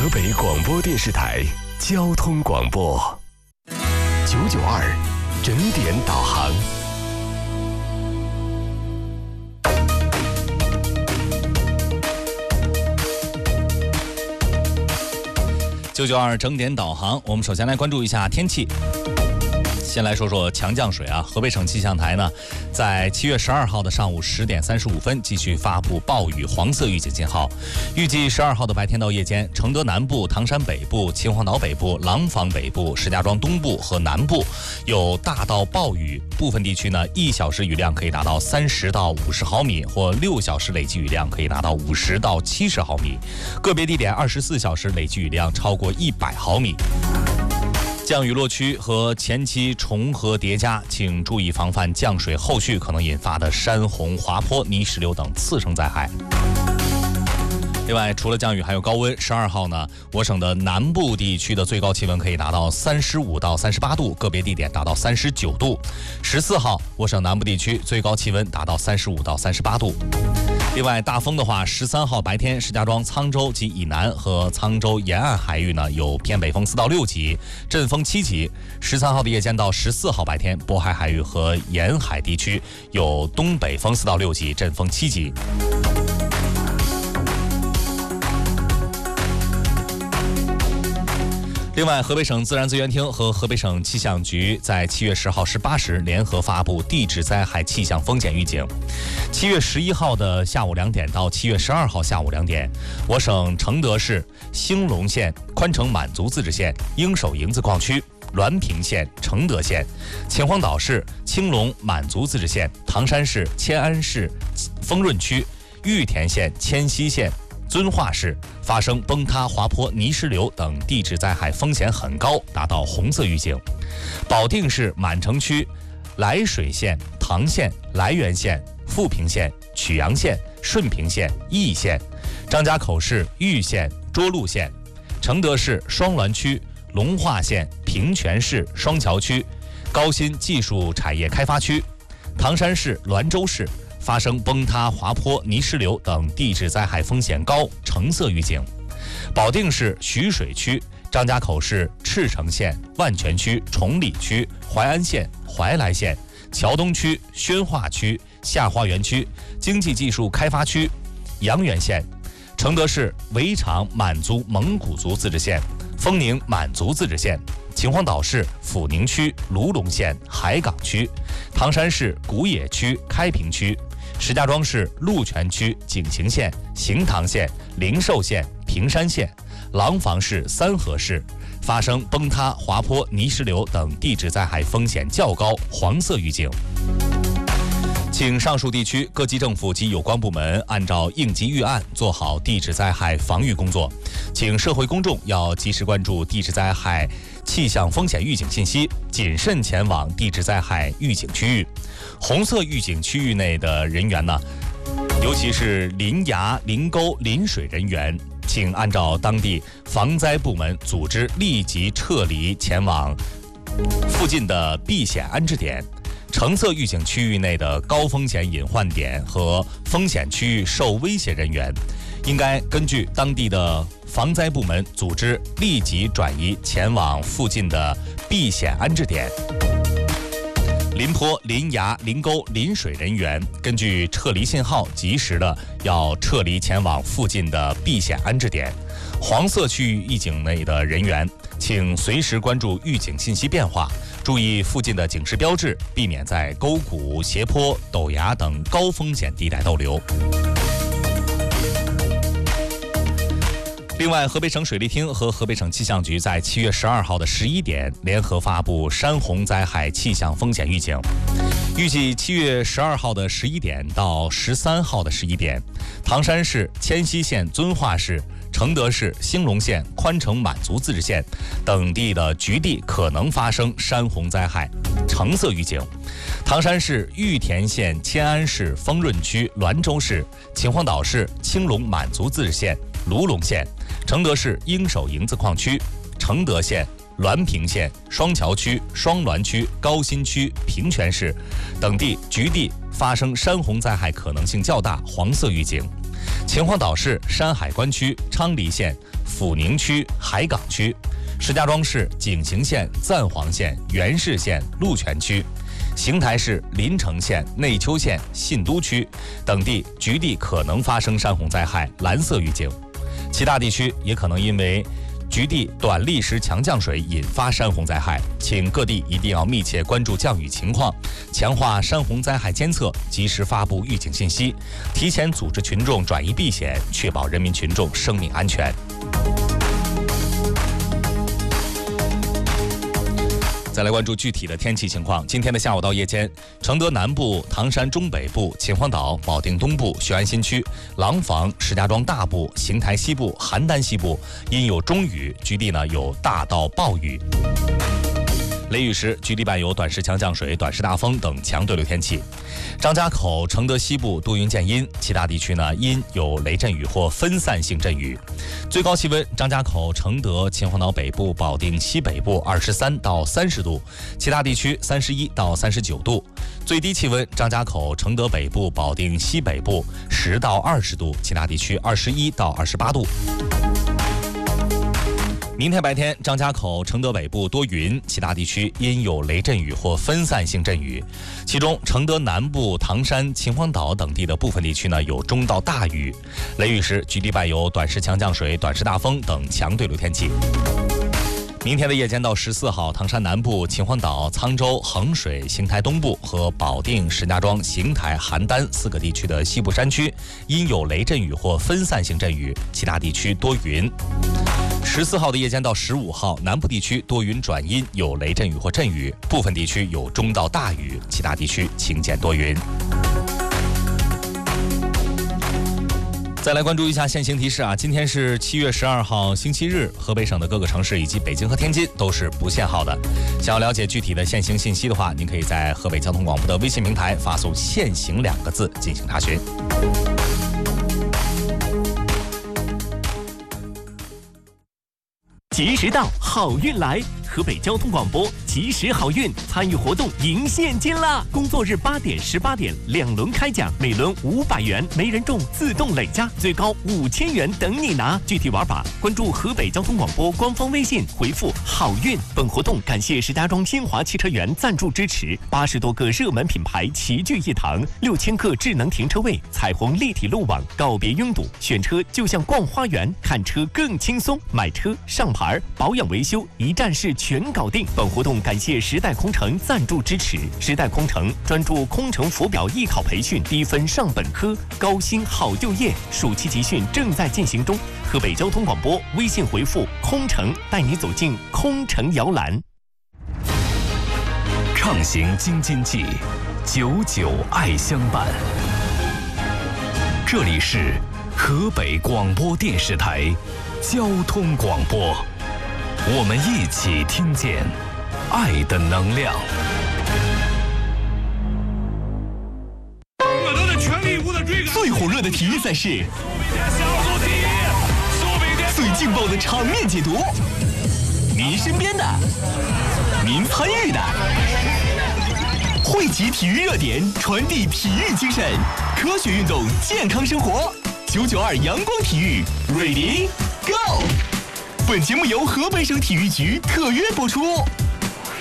河北广播电视台交通广播992整点导航。 992整点导航，我们首先来关注一下天气。先来说说强降水啊，河北省气象台呢，在7月12号的上午10点35分继续发布暴雨黄色预警信号。预计12号的白天到夜间，承德南部、唐山北部、秦皇岛北部、廊坊北部、石家庄东部和南部有大到暴雨，部分地区呢1小时雨量可以达到30到50毫米，或6小时累计雨量可以达到50到70毫米，个别地点24小时累计雨量超过100毫米。降雨落区和前期重合叠加，请注意防范降水后续可能引发的山洪、滑坡、泥石流等次生灾害。另外，除了降雨，还有高温。12号呢，我省的南部地区的最高气温可以达到35到38度，个别地点达到39度。14号，我省南部地区最高气温达到35到38度。另外，大风的话，13号白天，石家庄、沧州及以南和沧州沿岸海域呢有偏北风4到6级，阵风7级。13号的夜间到14号白天，渤海海域和沿海地区有东北风4到6级，阵风7级。另外，河北省自然资源厅和河北省气象局在7月10号18时联合发布地质灾害气象风险预警。7月11号的下午2点到7月12号下午2点，我省承德市兴隆县宽城满族自治县应首营子矿区、滦平县承德县、秦皇岛市青龙满族自治县、唐山市迁安市丰润区、玉田县迁西县遵化市发生崩塌、滑坡、泥石流等地质灾害风险很高，达到红色预警。保定市满城区涞水县、唐县、涞源县、富平县、曲阳县、顺平县、义县、张家口市玉县、涿鹿县、承德市双滦区龙化县、平泉市双桥区、高新技术产业开发区、唐山市滦州市发生崩塌、滑坡、泥石流等地质灾害风险高，橙色预警。保定市徐水区、张家口市赤城县、万泉区、崇礼区、淮安县、怀来县、桥东区、宣化区、下花园区、经济技术开发区、阳源县、承德市围场满族蒙古族自治县、丰宁满族自治县、秦皇岛市阜宁区、卢龙县、海港区、唐山市古冶区、开平区、石家庄市鹿泉区、景行县、行堂县、灵寿县、平山县、廊坊市三河市发生崩塌、滑坡、泥石流等地质灾害风险较高，黄色预警。请上述地区各级政府及有关部门按照应急预案做好地质灾害防御工作，请社会公众要及时关注地质灾害气象风险预警信息，谨慎前往地质灾害预警区域。红色预警区域内的人员呢，尤其是林崖、林沟、林水人员，请按照当地防灾部门组织立即撤离，前往附近的避险安置点。橙色预警区域内的高风险隐患点和风险区域受威胁人员，应该根据当地的防灾部门组织立即转移前往附近的避险安置点。林坡、林崖、林沟、林水人员根据撤离信号，及时的要撤离前往附近的避险安置点。黄色区域预警内的人员，请随时关注预警信息变化，注意附近的警示标志，避免在沟谷、斜坡、陡崖等高风险地带逗留。另外，河北省水利厅和河北省气象局在7月12号的11点联合发布山洪灾害气象风险预警。预计7月12号的11点到13号的11点，唐山市迁西县遵化市、承德市兴隆县宽城满族自治县等地的局地可能发生山洪灾害，橙色预警。唐山市玉田县迁安市丰润区滦州市、秦皇岛市青龙满族自治县、卢龙县、承德市应首营子矿区、承德县、滦平县双桥区、双滦区、高新区、平泉市等地局地发生山洪灾害可能性较大，黄色预警。 秦皇岛市山海关区、昌黎县、阜宁区、海港区；石家庄市景行县、赞皇县、元氏县、鹿泉区；邢台市临城县、内丘县、信都区等地局地可能发生山洪灾害，蓝色预警。其他地区也可能因为局地短历时强降水引发山洪灾害，请各地一定要密切关注降雨情况，强化山洪灾害监测，及时发布预警信息，提前组织群众转移避险，确保人民群众生命安全。再来关注具体的天气情况。今天的下午到夜间，承德南部、唐山中北部、秦皇岛、保定东部、雄安新区、廊坊、石家庄大部、邢台西部、邯郸西部阴有中雨，局地有大到暴雨。雷雨时，局地伴有短时强降水、短时大风等强对流天气。张家口、承德西部多云见阴，其他地区阴有雷阵雨或分散性阵雨。最高气温：张家口、承德、秦皇岛北部、保定西北部23到30度，其他地区31到39度。最低气温：张家口、承德北部、保定西北部10到20度，其他地区21到28度。明天白天，张家口、承德北部多云，其他地区阴有雷阵雨或分散性阵雨。其中，承德南部、唐山、秦皇岛等地的部分地区有中到大雨。雷雨时，局地伴有短时强降水、短时大风等强对流天气。明天的夜间到14号，唐山南部、秦皇岛、沧州、衡水、邢台东部和保定、石家庄、邢台、邯郸4个地区的西部山区阴有雷阵雨或分散性阵雨，其他地区多云。14号的夜间到15号，南部地区多云转阴，有雷阵雨或阵雨，部分地区有中到大雨，其他地区晴间多云。再来关注一下现行提示今天是7月12号星期日，河北省的各个城市以及北京和天津都是不限号的。想要了解具体的限行信息的话，您可以在河北交通广播的微信平台发送"限行"2个字进行查询。 及时到，好运来！河北交通广播及时好运参与活动赢现金啦！工作日8点、18点2轮开奖，每轮500元，没人中自动累加，最高5000元等你拿。具体玩法，关注河北交通广播官方微信，回复"好运"。本活动感谢石家庄新华汽车园赞助支持，80多个热门品牌齐聚一堂，6000个智能停车位，彩虹立体路网，告别拥堵，选车就像逛花园，看车更轻松，买车上牌保养维修一站式全搞定。本活动感谢时代空乘赞助支持，时代空乘专注空乘浮表艺考培训，低分上本科，高薪好就业，暑期集训正在进行中。河北交通广播微信回复"空乘"，带你走进空乘摇篮。 畅行京津冀，久久爱相伴。这里是河北广播电视台交通广播，我们一起听见爱的能量。 我都在全力以赴的追赶。 最火热的体育赛事，最劲爆的场面解读，您身边的，您参与的，汇集体育热点，传递体育精神，科学运动，健康生活。992阳光体育 ，Ready Go！ 本节目由河北省体育局特约播出。